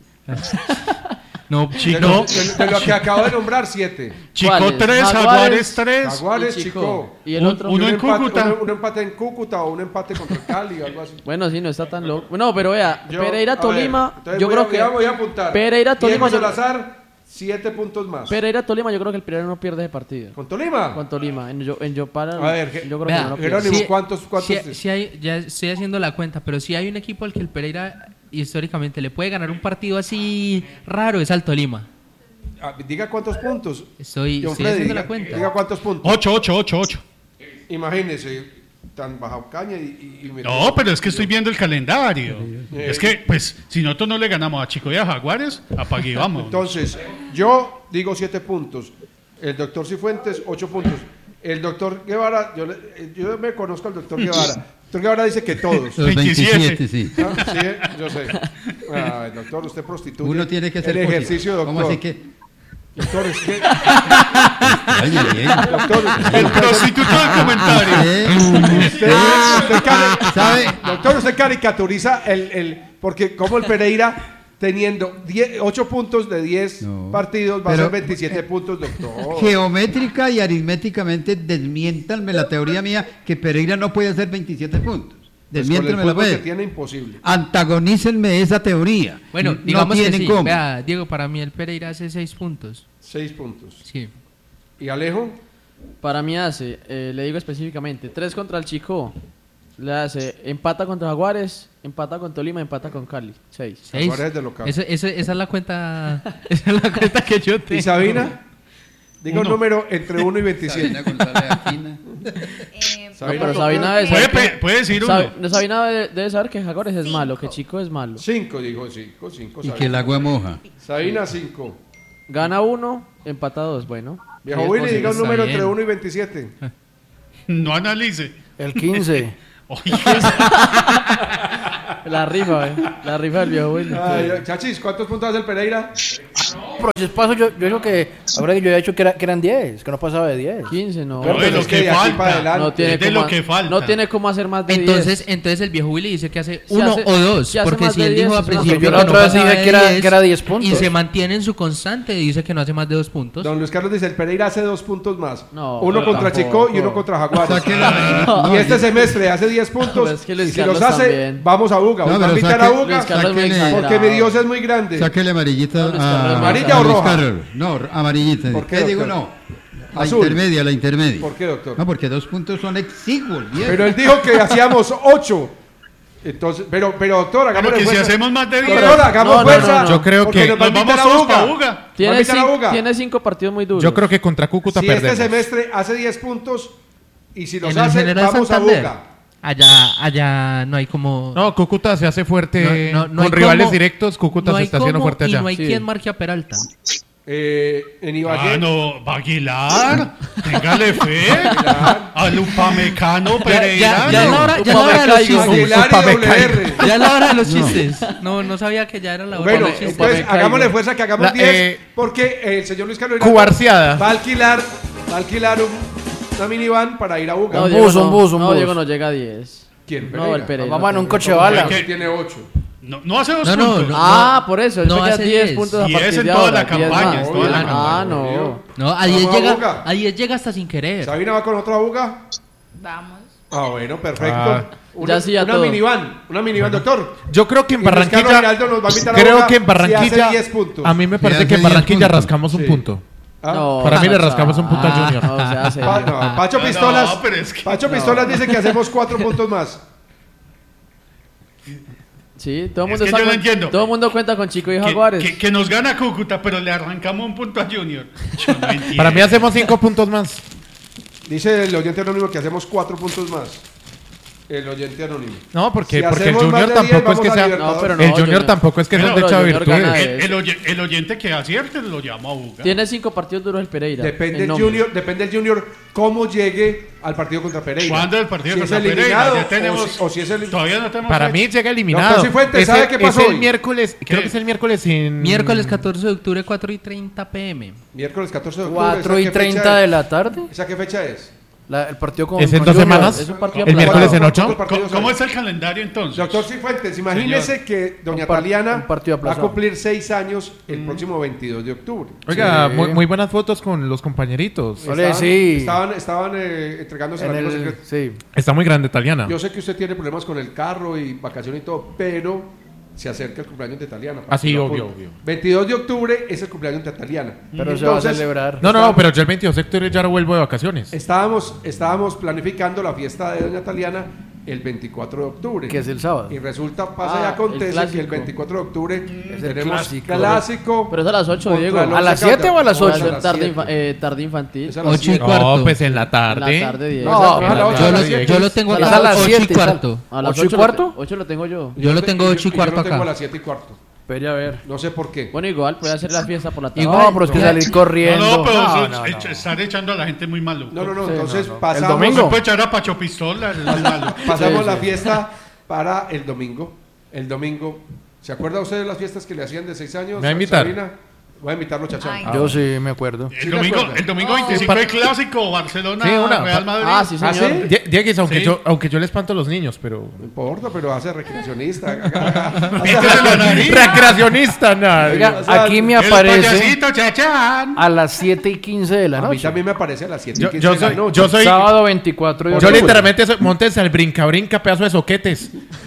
No, De chico. lo, de lo que acabo de nombrar, 7. Chico ¿Cuáles? 3, Jaguares. Jaguares 3. Jaguares, Y Chico. Chico. ¿Y el Un- otro? uno en empate, Cúcuta. un empate en Cúcuta o un empate contra el Cali o algo así. Bueno, sí, no está tan loco. No, pero vea, Yo- Pereira a ver, Tolima, entonces yo voy creo a- que ya voy a apuntar. Pereira Tolima, Diego yo- Salazar, 7 puntos más. Pereira Tolima, yo creo que el Pereira no pierde ese partido. ¿Con Tolima? Con Tolima, en Yopal, A ver, yo creo vea, que no lo pierde. Jerónimo, ¿cuántos? Si hay, ya estoy haciendo la cuenta, pero si hay un equipo al que el Pereira históricamente le puede ganar un partido así raro, es al Tolima. Ah, diga cuántos puntos. Estoy John haciendo Freddy, la cuenta. Diga cuántos puntos. 8. Imagínese, tan bajado caña y No, pero es que estoy viendo el calendario. Es que, pues, si nosotros no le ganamos a Chico y a Jaguares, apague y vamos. Entonces, yo digo 7 puntos. El doctor Cifuentes, 8 puntos. El doctor Guevara, yo me conozco al doctor Guevara. El doctor Guevara dice que todos. Los 27, sí. Ah, sí, yo sé. Ay, doctor, usted prostituye. Uno tiene que ser el positivo. ejercicio, doctor. ¿Cómo así que? Doctor, es que. Oye, bien. Doctor, El prostituto del comentario. ¿Sabe? Doctor, usted caricaturiza porque como el Pereira teniendo 8 puntos de 10 No. partidos va a Pero- ser 27 puntos, doctor. Geométrica y aritméticamente desmiéntanme la teoría mía que Pereira no puede hacer 27 puntos. Pues con el Desmiéntanme la fútbol que puede. tiene imposible. Antagonícenme esa teoría. Bueno, No digamos que tienen sí. cómo. Vea, Diego, para mí el Pereira hace 6 puntos. 6 puntos. Sí. ¿Y Alejo? Para mí hace, le digo específicamente, 3 contra el Chico, Le hace empata contra Jaguares, empata con Tolima, empata con Cali. 6. Jaguares de local. Esa es la cuenta. Esa es la cuenta que yo tengo. ¿Y Sabina? Diga un número entre 1 y 27. Sabina González Aquina. Pero Sabina debe saber Puede decir uno. Sabina debe saber que Jaguares es malo, que Chico es malo. 5, dijo 5. Y que el agua moja. Sabina 5. Gana 1, empata 2. Bueno. Viejo Willy, diga un número bien. entre 1 y 27. No analice. El 15. La rifa, La rifa del viejo Willy. Ay, Chachis, ¿cuántos puntos hace el Pereira? Pero si es paso, yo digo que. Ahora que yo había dicho que eran 10, que no pasaba de 10. 15, no. Pero de lo es que que de aquí falta. para adelante. No tiene Es de cómo, lo que falta. No tiene cómo hacer más de 10. Entonces el viejo Willy dice que hace Si 1 hace- o 2. si hace Porque más si de él 10, dijo a es una principio Yo la que otra no vez dije pasaba de que era 10 puntos. y se mantiene en su constante, dice que no hace más de 2 puntos. Don Luis Carlos dice, el Pereira hace 2 puntos más. No, uno pero contra tampoco. Chico y uno contra Jaguares. Saque la- Y este semestre hace 10 puntos. Pero es que Luis y si Carlos los hace, también. vamos a Buga. No, Vamos a pero invitar a saque- Buga Luis Carlos es muy Sáquele- exagerado. porque mi Dios es muy grande. Sáquele amarillita No, Luis Carlos, a ¿amarilla a o Luis roja? Carlos. No, amarillita. ¿Por qué, ¿Qué digo doctor? no? La Azul. intermedia. ¿Por qué, doctor? No, porque 2 puntos son exiguos. viejo. Pero él dijo que hacíamos 8. Entonces, pero doctor, hagámosle Porque si fuerza. hacemos más de 10. Doctor, hagamos No, no, fuerza. no, no. Yo creo porque que nos va a Nos invitar vamos a todos para Buga. Buga. Va a invitar a Buga. Tiene 5 partidos muy duros. Yo creo que contra Cúcuta Si perdemos. este semestre hace 10 puntos y si los En el hace, General vamos a Santander. Buga. Allá no hay como. No, Cúcuta se hace fuerte No hay con rivales cómo- directos. Cúcuta no se hay está haciendo cómo fuerte y allá. no hay Sí. quien marque a Peralta. En Ibagué. No, Aguilar, téngale fe. Al Upamecano Pereira. Ya es la hora de los chistes. Aguilar y WR. Ya es la hora de los chistes. No sabía que ya era la hora Bueno, de los chistes. entonces hagámosle fuerza que hagamos La- 10 porque el señor Luis Carlos Cubarciada. va a alquilar una minivan para ir a Buga. No, Un Diego bus, no. un bus, un No, bus. Diego no llega a 10. ¿Quién? No, el Pereira. Vamos en un coche Bala. bala. ¿Qué? Tiene 8. No hace 2 No, puntos. Ah, por eso. no No hace 10 10. puntos a Y es partir en de toda ahora. la 10 campaña, más. es toda la Ah, campaña. no. No, a 10 Vamos a llega, Buga. a 10 llega hasta sin querer. ¿Sabina va con otra Buga? Vamos. Ah, bueno, perfecto. Ah. Una, Ya sí, a una todo. minivan, doctor. Yo creo que en Y Luis Carlos Barranquilla. Giraldo nos va a invitar a Creo Buga que en si Barranquilla. hace 10 puntos. A mí me parece hace que en 10 Barranquilla puntos. rascamos un Sí. punto. ¿Ah? No, Para mí le Pacha. rascamos un punto al Junior. No, se hace. No, Pacho No, Pistolas. pero es que- Pacho Pistolas dice que hacemos 4 puntos más. Sí, todo el Es mundo que está yo no con- entiendo. Todo el mundo cuenta con Chico y Que, Jaguares. que nos gana Cúcuta, pero le arrancamos un punto a Junior. Yo no entiendo. Para mí hacemos 5 puntos más. Dice el oyente anónimo que hacemos 4 puntos más. El oyente anónimo. No, porque el hacemos más Junior de 10, tampoco es que vamos a sea. Libertadores. No, pero no, El Junior tampoco es que sea Pero de hecho de Junior gana virtudes. El oyente que acierte lo llama a Buga. Tiene 5 partidos duros el Pereira. Depende en el nombre. Junior, depende el Junior cómo llegue al partido contra Pereira. ¿Cuándo el partido si contra es Pereira? eliminado Ya tenemos, o si es el todavía no tenemos Para fecha. mí llega eliminado. Doctor Cifuentes, ¿sabe qué pasó Es el hoy? miércoles, creo que es el miércoles en. Miércoles 14 de octubre, 4:30 p.m. miércoles 14 de octubre. 4 y ¿esa qué 30 fecha de es? la tarde. ¿Esa qué fecha es? El partido con. ¿Es en con 2 Junior. semanas? Es un partido ¿El miércoles en ¿Cuántos 8? partidos ¿Cómo hay? es el calendario entonces? Doctor Cifuentes, imagínese Señor. que doña Un par- Taliana un partido va a aplazado. cumplir 6 años el próximo 22 de octubre. Oiga, Sí. muy buenas fotos con los compañeritos. Ole, sí. Estaban entregándose En el amigo el, secreto. sí. Está muy grande, Taliana. Yo sé que usted tiene problemas con el carro y vacaciones y todo, pero se acerca el cumpleaños de Taliana. para Ah, sí, que lo obvio, apunte. obvio. 22 de octubre es el cumpleaños de Taliana. Pero se va a Entonces, celebrar. No, pero yo el 22 de octubre ya no vuelvo de vacaciones. Estábamos planificando la fiesta de doña Taliana el 24 de octubre. Que es el sábado. Y resulta, pasa y Ah, acontece el que el clásico. 24 de octubre el tenemos clásico. clásico. Pero es a las 8, contra Diego. el Once ¿A las Caldas. 7 o a las No, Va a 8? ser las tarde, 7. tarde infantil. Es a las 8 y 7. cuarto. No, pues en la En tarde. la tarde, Diego. No, a las 8, Yo a lo, las 7. yo lo tengo Es acá a las 8 y 7, cuarto. A las 8 y 8 cuarto. 8 lo tengo yo. Yo lo tengo 8 y Yo cuarto lo tengo a acá. las 7 y cuarto. Espere a ver. No sé por qué. Bueno, igual, puede hacer la fiesta por la tarde. No, pero es que salir corriendo. No, pero No, eso no, es no. estar echando a la gente muy maluco. No, Sí, entonces no, no. pasamos, El domingo. Se puede echar a Pacho Pistola. Es muy malo. pasamos Sí, la sí. fiesta para el domingo. El domingo. ¿Se acuerda usted de las fiestas que le hacían de 6 años? ¿Me va a invitar? Sabrina? Voy a invitarlo, Chachán. Ay. Yo sí me acuerdo. ¿Sí te acuerdas? El domingo 25 el clásico Barcelona Sí, una. Real Madrid. Ah, sí, ¿Ah, señor. sí? Dieguis, Sí. aunque yo le espanto a los niños, pero. No importa, pero hace recreacionista. Métese la nariz. Recreacionista, nada. Oiga, o sea, aquí me El aparece payasito, chachán. a las 7 y 15 de la A mí noche. también me aparece a las 7 Yo- y 15 yo de la soy- noche. yo soy- Sábado 24 de Yo octubre. literalmente soy, montes al brinca, pedazo de soquetes.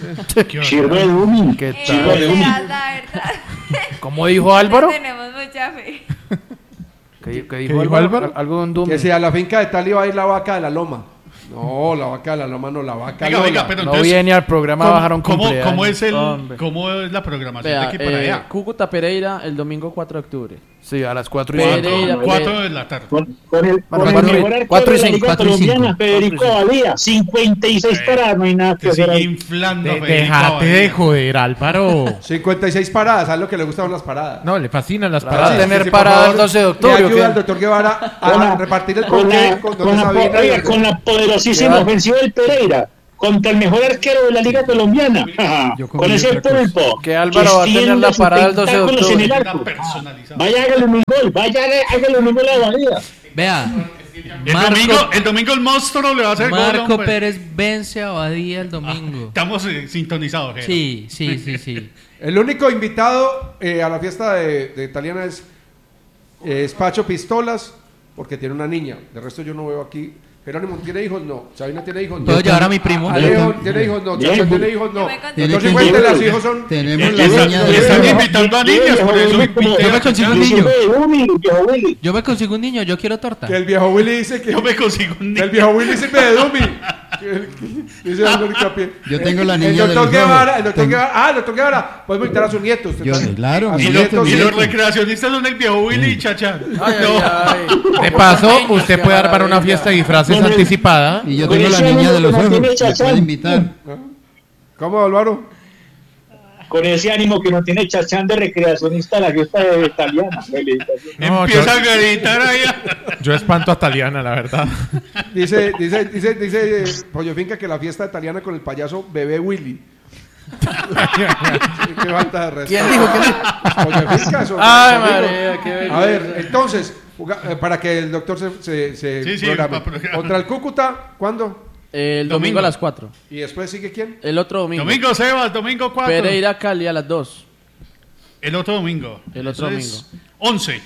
Sirve de humo. ¿Qué Es tal? la verdad. ¿Cómo dijo Álvaro? Tenemos mucha fe. ¿Qué dijo Álvaro? Algo de un Doom. Que si a la finca de tal iba a ir la vaca de la loma. No, la vaca de la loma no, la vaca Venga, Lola. venga, pero No entonces, viene al programa a bajar un cumpleaños. ¿Cómo es la programación de Vea, aquí para allá? Cúcuta Pereira el domingo 4 de octubre. Sí, a las 4 y Pereira, 5. 4 de la tarde. Con el Bueno, mejor arquero cuatro y de la cinco, Liga 4 y Colombiana, 5. Federico Abadía. 56 paradas, no hay nada que Te hacer sigue ahí. inflando. Federico Déjate de Abadía. joder, Álvaro. 56 paradas, ¿sabes lo que le gustan las paradas? No, le fascinan las Va a paradas. tener por parada favor, el 12 de octubre. Le ¿o ayuda qué? al doctor Guevara Con a la- repartir el con ponqué la, con con Don la, Sabina. oiga, con la poderosísima ofensiva del Pereira contra el mejor arquero de la Liga Colombiana. Yo Con comí ese otra cosa. pulpo. Que Álvaro va a tener extiende la sus parada el 12 de tentáculos en el octubre. arco. Personalizado. Vaya, hágale un gol. Vaya, hágale un gol a Abadía. Vea, El domingo el monstruo le va a hacer gol, Marco hombre. Pérez vence a Abadía el domingo. Estamos sintonizados, Jero. Sí. El único invitado a la fiesta de italiana es Pacho Pistolas, porque tiene una niña. De resto yo no veo aquí. Jerónimo tiene hijos, no. Sabina tiene hijos, no. ¿Puedo llevar a mi primo? Alejo tiene hijos, no. Bien. Chacho tiene hijos, no. Yo me consigo- Tiene Entonces que cuente, llevar- los hijos son... Tenemos la Están- niña están de... invitando a niños, por eso invité Yo me a consigo un Chacha. niño. Yo me consigo un niño, yo quiero torta. Que el viejo Willy dice que... Yo me consigo un Que el niño. viejo Willy sirve de dummy. Dice Álvaro Hincapié. Yo tengo la El niña de doctor los Guevara, ojos. el doctor Guevara, el doctor Guevara, podemos invitar a su nieto. Usted Yo, está- claro, a mi su nieto, nieto, mi Y sí. los nieto. recreacionistas son el viejo Willy y Chacha. No. De paso, usted puede armar una fiesta de disfraces Con el- anticipada. Y yo Con tengo la ese niña de ánimo los que no ojos. tiene Me Chachán. puede invitar. ¿Cómo, Álvaro? Con ese ánimo que no tiene Chachán de recreacionista a la fiesta de italiana. Felicitaciones. No, Empieza a gritar ahí. Yo espanto a Taliana, la verdad. Dice Pollo Finca que la fiesta italiana con el payaso Bebé Willy. Qué falta de respeto. ¿Quién dijo? ¿Quién dijo? Pollo Finca, eso, Ay, amigo. María, qué belleza. A ver, entonces, para que el doctor se Sí, programe. para programar. Contra el Cúcuta, ¿cuándo? El Domingo. domingo a las 4. Y después sigue quién? El otro domingo. Domingo Sebas, domingo 4. Pereira Cali a las 2. El otro domingo. El otro Entonces, 11.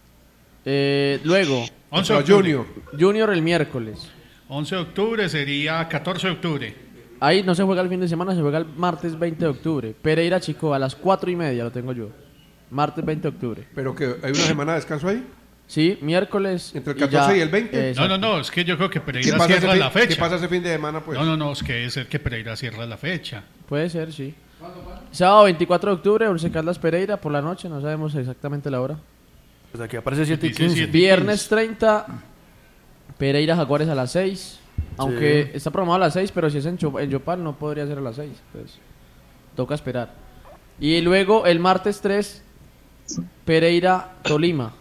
Luego, 11 de Contra octubre. Junior. Junior el miércoles. 11 de octubre sería 14 de octubre. Ahí no se juega el fin de semana, se juega el martes 20 de octubre. Pereira Chico a las 4:30 lo tengo yo. Martes 20 de octubre. Pero que hay una semana de descanso ahí. Sí, miércoles. Entre el 14 y el 20. No, es que yo creo que ¿Qué Pereira pasa, cierra la ¿Qué fecha. pasa ese fin de semana, pues? No, es que debe ser que Pereira cierra la fecha. Puede ser, sí. Sábado 24 de octubre, Once Caldas Pereira por la noche, no sabemos exactamente la hora. Pues aquí aparece 7 y Dice 15. 7. Viernes 30, Pereira Jaguares a las 6. Aunque está programado a las 6, pero si es en Yopal no podría ser a las 6. Pues toca esperar. Y luego el martes 3, Pereira Tolima.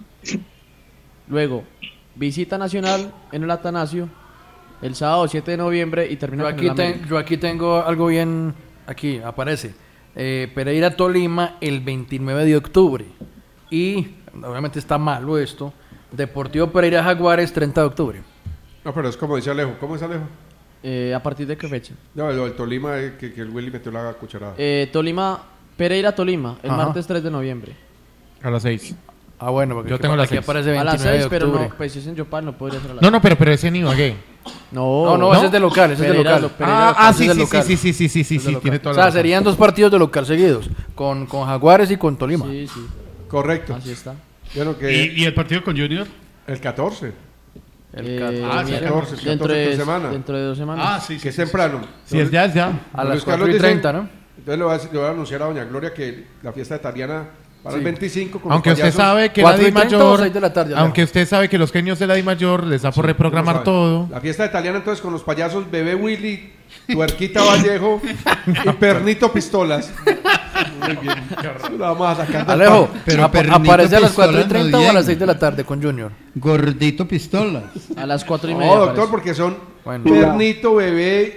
Luego, visita nacional en el Atanasio. El sábado 7 de noviembre y termina con el América. Yo aquí tengo algo bien. Aquí aparece. Pereira Tolima el 29 de octubre. Y, obviamente está malo esto. Deportivo Pereira Jaguares 30 de octubre. No, pero es como dice Alejo. ¿Cómo es Alejo? ¿A partir de qué fecha? No, lo del Tolima, que el Willy metió la cucharada. Tolima, Pereira Tolima, el Ajá. martes 3 de noviembre. A las 6. Ah, bueno, porque Yo aquí- tengo las aquí 6. aparece A 29 las 6, de pero octubre. no, pues si es en Yopal no podría ser a las No, pero ese ni Ibagué. No, No, ese es de local, ese es de Pereira, local. Pereira ese Sí, es de sí, local. sí, Es de local. tiene toda O la sea, razón. serían 2 partidos de local seguidos. Con Jaguares y con Tolima. Sí, sí, Correcto. así está. Bueno, que ¿Y el partido con Junior? el 14, El 14. Ah, sí, mira, 14, dentro, de, entre semana. dentro de 2 semanas. Ah, sí, sí. que es sí, temprano. Si es ya, es ya. A Luis las Carlos 4 y dice- 30, ¿no? Entonces le voy a anunciar a doña Gloria que la fiesta italiana para el 25 con Aunque los usted payasos. sabe que la 4 y Di 30 o Mayor, 6 de la tarde, Alejo. aunque usted sabe que los genios de la Di Mayor les da por reprogramar ¿Cómo sabe? todo. La fiesta italiana entonces con los payasos Bebé Willy, Tuerquita Vallejo y Pernito Pistolas. Muy bien. La vamos a sacar del Alejo, parque. Pero Pernito ¿aparece a las 4 y Pistolas 30 muy o a las bien. 6 de la tarde con Junior? Gordito Pistolas. A las 4:30. No, doctor, parece. porque son Bueno. Pernito, Bebé.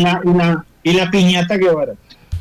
Y la piñata Guevara.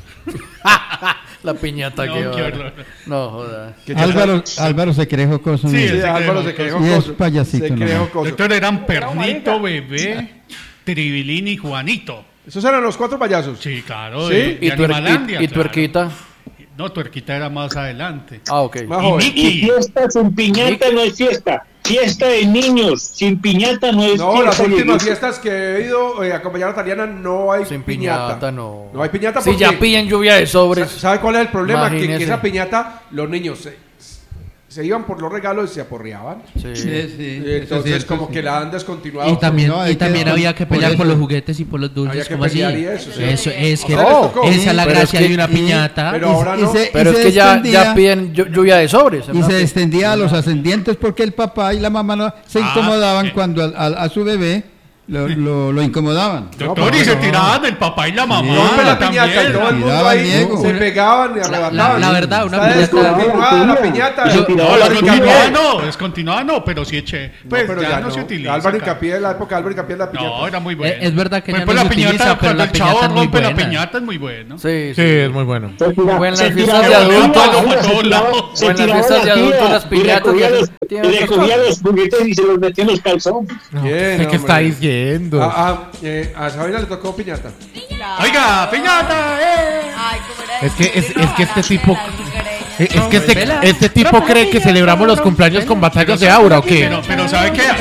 La piñata No, que qué va. horror. No, joda. que ya Álvaro se cree jocoso. Sí, mire. Sí, se Álvaro cree se cree jocoso. Y es jocoso. payasito, Se cree ¿no? jocoso. Doctor, eran Pernito, Bebé, Tribilín y Juanito. Esos eran los 4 payasos. Sí, claro. ¿Sí? de Y, Animalandia, y claro. Tuerquita. No, Tuerquita era más adelante. Ah, ok. Más Y joven. Y Mickey. fiesta sin piñata no es fiesta. Fiesta de niños sin piñata no es No, fiesta. las últimas Dieguito. fiestas que he ido a acompañar a Taliana no hay Sin piñata. piñata, no. No hay piñata Si porque... ya pillan lluvia de sobres. ¿Sabe cuál es el problema? Que Imagínese. esa piñata, los niños se iban por los regalos y se aporreaban. Entonces, como que la han descontinuado. Y también, No, hay y también que- había que por pelear eso. por los juguetes y por los Había dulces. que ¿Cómo así? pelear y eso, sí. Eso es que ¿A ustedes les tocó? esa es la Pero gracia es que- de una piñata. Pero ahora no. Pero es que ya piden lluvia de sobres. Y se extendía a los ascendientes porque el papá y la mamá se incomodaban cuando a su bebé lo incomodaban. Doctor, y se tiraban el papá y la mamá. Rompe la piñata y también. todo el mundo Tiraban, ahí Diego. se pegaban y arrebataban. la verdad, una Está piñata- descontinuada la piñata. Y se No, tiraba la la continuada no, descontinuada no, pero sí eché. Pues pero ya no se utiliza. Álvaro acá. Hincapié, en la época de Álvaro Hincapié la piñata. No, era muy bueno. Es verdad que Por ya ejemplo, no la se piñata, utiliza, pero cuando la el chavo piñata es muy rompe la buena. piñata es muy bueno. Sí, Sí, es muy bueno. O en las Se fiestas de tiraba- adultos. Palo para todos lados. se O en las tiraba fiestas de la adultos, tía las y piñatas recogía ya los- tienen y otras recogía cosas. los juguetes y se los metía en los calzones. Bien, ¿Qué está hombre. diciendo? A Sabina le tocó piñata. Oiga, piñata, Ay, ¿cómo era Es que- eso? es- es que este Las tipo- lugareñas. Es que Vela. este tipo cree que celebramos los cumpleaños con batallas de aura, ¿o qué? Pero ¿sabe qué?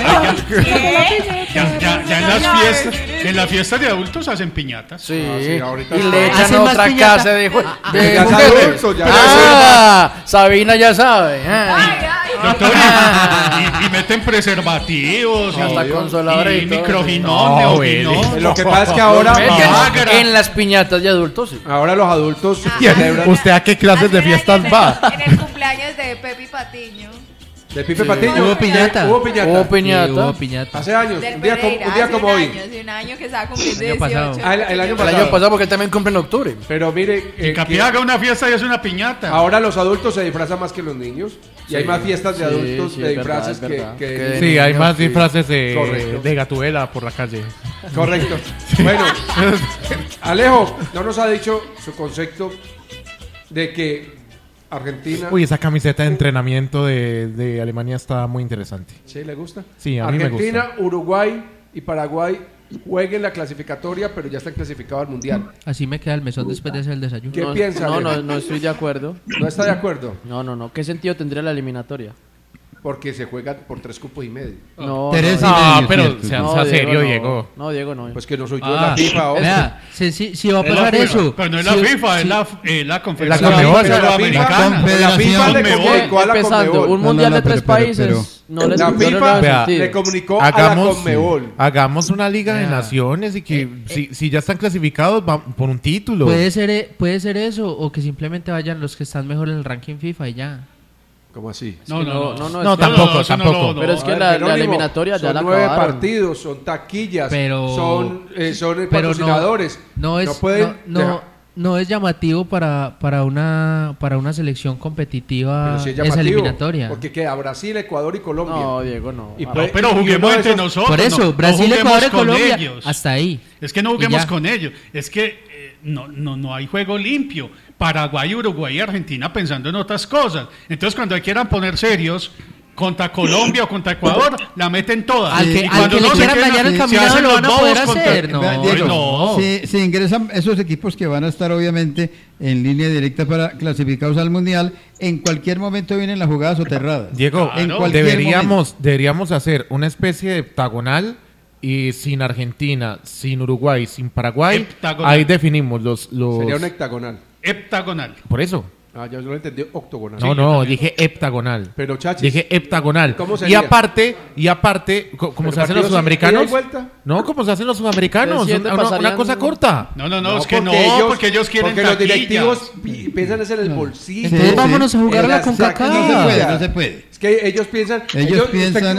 Ya en las fiestas de adultos hacen piñatas. Sí, sí, ahorita y está. le echan Hacen más otra piñata. casa de Ya es juguetes. adulto, ya Sabina ya sabe. Doctor, y meten preservativos, Hasta y consoladores y y todo. microginón, No, neoginón. Lo que pasa es que ahora, Meten en las piñatas de adultos, sí. ahora los adultos celebran ¿Usted a qué clases de Hace fiestas años va? En el cumpleaños de Pepi Patiño. de Pipe Patiño. Hubo piñata. Hubo piñata. Hubo piñata. Sí, hubo piñata. Hace años, Del un día Pereira, como hace hoy. un año, sí, un año que estaba cumpliendo El año 18. pasado. Ah, el año El año pasado. pasado porque él también cumple en octubre. Pero mire, Y Capi haga una fiesta y es una piñata. ahora los adultos se disfrazan más que los niños. Y hay más fiestas de Sí, adultos sí, de es verdad, disfraces es verdad. que Que- Sí, hay más Sí. disfraces Correcto. de Gatubela por la calle. Correcto. Bueno, Alejo no nos ha dicho su concepto de que Argentina. Uy, esa camiseta de entrenamiento de Alemania está muy interesante. ¿Sí le gusta? Sí, a mí me Argentina, Uruguay y Paraguay jueguen la clasificatoria, pero ya están clasificados al mundial. Así me queda el mesón después de hacer el desayuno. ¿Qué piensa? No, Alejo? no estoy de acuerdo. ¿No está de acuerdo? No. ¿Qué sentido tendría la eliminatoria? Porque se juega por 3 cupos y medio. No, Tres no, y No, medio, pero cierto. sea no, serio, no. Diego. No, Diego, no. Pues que no soy yo Ah, la FIFA. hombre. vea, si va a Es la pasar FIFA, eso. pero no es la si- FIFA, si- es la La Confederación Conmebol. Pero la Sudamericana. FIFA, la FIFA le Conmebol. comunicó a la Empezando, Conmebol. un mundial No, de no, tres pero- países no les La no le FIFA da Vea, sentido. le comunicó a la Conmebol. Hagamos una liga de Ya. naciones y que si ya están clasificados van por un título. puede ser eso o que simplemente vayan los que están mejor en el ranking FIFA y ya. ¿Cómo así? No, No, No, es que- tampoco, eso no, tampoco. no. Pero es A que ver, la Jerónimo, eliminatoria ya son la 9 acabaron. partidos, son taquillas, Pero- son Pero patrocinadores. no es pueden dejar- no es llamativo para una selección competitiva pero sí es esa llamativo, eliminatoria. porque queda Brasil, Ecuador y Colombia. No, Diego, no. Y Ah, puede- No, pero y uno juguemos de entre esos- nosotros. Por eso, no Brasil, juguemos Ecuador y con Colombia, ellos. hasta ahí. Es que no Y juguemos ya. con ellos. Es que no hay juego limpio. Paraguay, Uruguay y Argentina pensando en otras cosas. Entonces, cuando quieran poner serios contra Colombia o contra Ecuador, la meten todas. Al que- Y al cuando que le no se quieran quedan, dañar el se caminado hacen lo los van a poder bobos hacer. No, Diego, no. Si ingresan esos equipos que van a estar obviamente en línea directa para clasificados al mundial, en cualquier momento vienen las jugadas soterradas. Diego, Claro. En cualquier momento. deberíamos hacer una especie de heptagonal y sin Argentina, sin Uruguay, sin Paraguay. Heptagonal. Ahí definimos los... Sería un hectagonal. Heptagonal. Por eso. Ah, yo lo entendí octogonal. No, dije heptagonal. Pero chachis, Dije heptagonal. ¿Cómo Y sería? aparte, como ¿pero se hacen los partidos sudamericanos. ida y vuelta? No, como se hacen los sudamericanos. De siete Una pasarían- cosa corta. No, es que no, porque ellos quieren porque los taquillas. directivos piensan es en el bolsillo. Entonces vámonos a jugar en a la las CONCACAF. No se puede, taquillas. no se puede. Es que ellos piensan, Ellos piensan-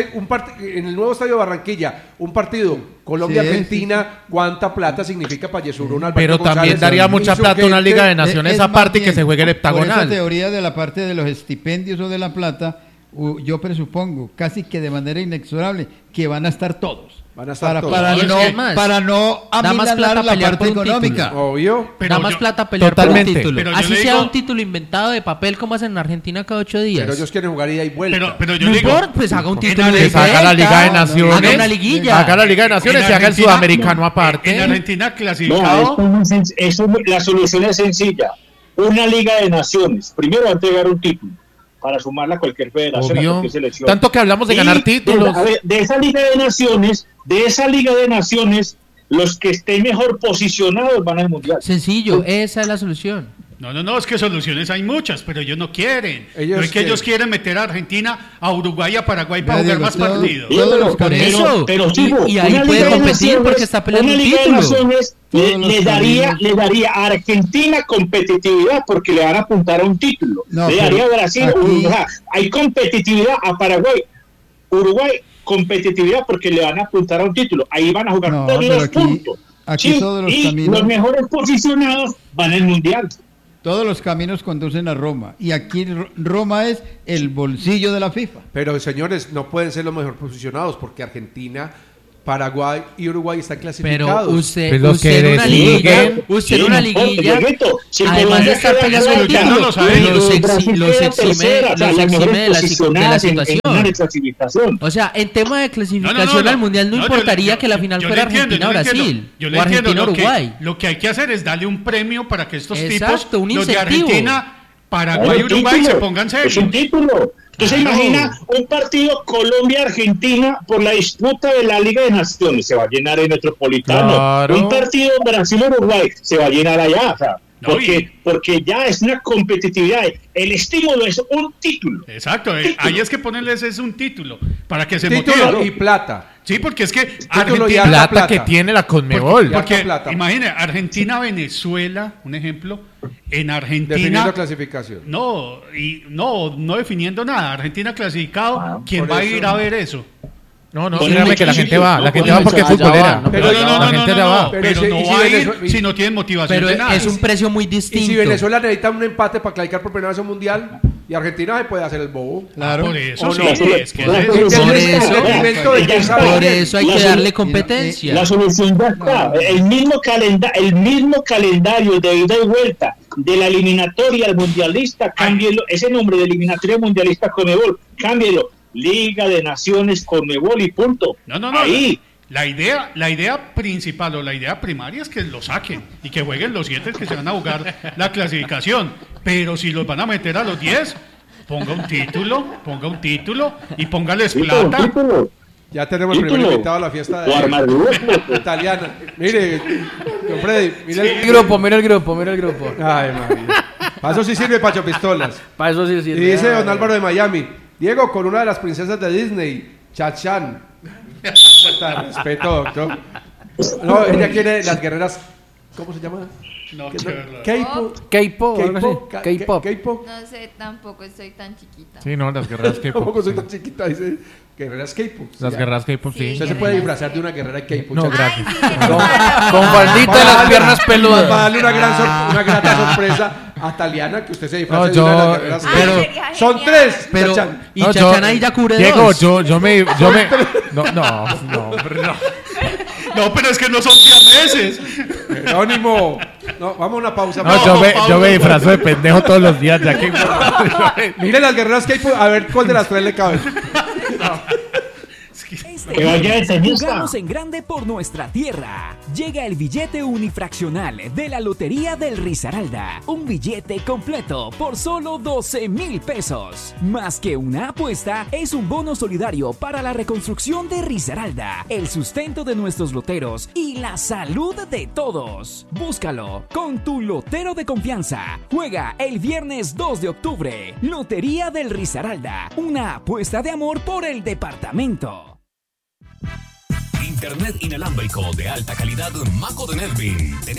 en el nuevo estadio de Barranquilla, un partido Colombia-Argentina, ¿cuánta plata significa para Yesurún, Alberto Pero también González daría y mucha su plata una gente? Liga de Naciones Es más aparte y que bien, se juegue el Por esa heptagonal. teoría de la parte de los estipendios o de la plata, yo presupongo casi que de manera inexorable que van a estar todos. Van a estar para, todos. Para, No, no, es que más. para no Da más plata amilanar la pelear parte por un económica. título. Obvio. Pero da más yo- plata pelear Totalmente. por un título. Pero yo Así le sea digo- un título inventado de papel como hacen en Argentina cada 8 días. Pero ellos quieren jugar ida y vuelta. Pero yo No digo, importa, pues haga un título en de Que se haga la Liga de vuelta, Naciones. haga una liguilla. Haga la Liga de Naciones en y haga el Argentina- sudamericano aparte. En Argentina No, clasificado. la solución es sencilla. Una Liga de Naciones. Primero va a entregar un título para sumarla a cualquier federación, a Obvio. cualquier selección. Tanto que hablamos de Y ganar títulos. De esa Liga de Naciones, los que estén mejor posicionados van al Mundial. Sencillo, esa es la solución. No, es que soluciones hay muchas, pero ellos no quieren. Ellos Ellos quieren meter a Argentina, a Uruguay y a Paraguay para jugar más partidos. Por eso. Y ahí puede competir porque está peleando un título. Le daría a Argentina competitividad porque le van a apuntar a un título. Le daría a Brasil, hay competitividad a Paraguay, Uruguay, competitividad porque le van a apuntar a un título. Ahí van a jugar todos los puntos. Aquí todos los caminos, los mejores posicionados van al Mundial. Todos los caminos conducen a Roma. Y aquí Roma es el bolsillo de la FIFA. Pero, señores, no pueden ser los mejor posicionados porque Argentina, Paraguay y Uruguay están clasificados. Pero usted en una liguilla, además de estar peleando el título, los exime de la situación. O sea, en tema de clasificación al Mundial no importaría que la final fuera Argentina-Brasil o Argentina-Uruguay. Lo que hay que hacer es darle un premio para que estos Exacto, tipos, los de Argentina, Paraguay y Uruguay, se pongan serios. Es un título. Entonces imagina un partido Colombia-Argentina por la disputa de la Liga de Naciones, se va a llenar el Metropolitano. Claro. Un partido Brasil-Uruguay se va a llenar allá, o sea, porque ya es una competitividad. El estímulo es un título. Exacto, ahí es que ponerles es un título para que se título motiven. Y plata. Sí, porque es que Argentina, plata que tiene la Conmebol. Porque imagine, Argentina-Venezuela, un ejemplo, en Argentina definiendo clasificación. No definiendo nada. Argentina clasificado, ¿quién va a ir a ver eso? No, créame que la gente va porque es futbolera. Pero no va a ir si no tienen motivación. Pero de nada. es un precio muy distinto. Y si Venezuela necesita un empate para clasificar por primera vez a un mundial, y Argentina se puede hacer el bobo. Claro. Por eso ¿O sí, no? es que por eso hay que darle competencia. La solución ya está. El mismo calendario de ida y vuelta de la eliminatoria al mundialista, cámbielo. Ese nombre de eliminatoria mundialista Conmebol, cámbielo. Liga de Naciones Conmebol y punto. No. Ahí. La idea principal o la idea primaria es que lo saquen y que jueguen los 7 que se van a jugar la clasificación. Pero si los van a meter a los 10, ponga un título y póngales plata. Ya tenemos el primer invitado a la fiesta de italiana. Mire, don Freddy, mire el grupo. Ay, María. Para eso sí sirve Pacho Pistolas. Para eso sí sirve. Y dice don Álvaro de Miami, Diego, con una de las princesas de Disney, Chachan. Respeto, doctor. No, ella quiere las guerreras. ¿Cómo se llama? No, K-pop. No sé, tampoco estoy tan chiquita. Sí, no, las guerreras K-pop. Tampoco soy tan chiquita, dice. Guerreras K-pop. Las guerreras K-pop, sí. Usted se puede disfrazar de una guerrera K-pop. No, gracias. Con faldita y las piernas peludas. Para darle una grata sorpresa a Taliana, que usted se disfrace de una de las guerreras K-pop. Son 3. Pero, y Chachana ahí ya cubre Diego, 2. yo me... No. No, pero es que no son 10 meses. Jerónimo. No, vamos a una pausa. Yo me disfrazo de pendejo todos los días, ya que... Mire las guerreras K-pop, a ver cuál de las 3 le cabe. Jugamos en grande por nuestra tierra. Llega el billete unifraccional de la Lotería del Risaralda. Un billete completo por solo 12,000 pesos. Más que una apuesta, es un bono solidario para la reconstrucción de Risaralda, el sustento de nuestros loteros y la salud de todos. Búscalo con tu lotero de confianza. Juega el viernes 2 de octubre. Lotería del Risaralda. Una apuesta de amor por el departamento. Internet inalámbrico de alta calidad Maco de Nervin.